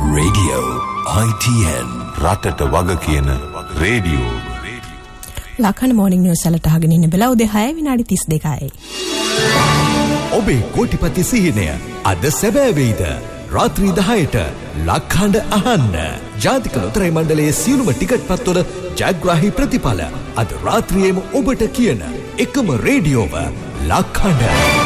Radio ITN රටට වග කියන රේඩියෝ. ලක්හඬ මෝර්නිං නිවුස් වලට අහගෙන ඉන්න බලා උදේ 6:32යි. ඔබේ කෝටිපති සිහිනය අද සැබෑ වෙයිද? රාත්‍රී 10ට ලක්හඬ අහන්න. ජාතික ලොතරැයි මණ්ඩලයේ සියලුම ටිකට් පත්වල ජයග්‍රාහී ප්‍රතිඵල අද රාත්‍රියේම ඔබට කියන එකම රේඩියෝව ලක්හඬ.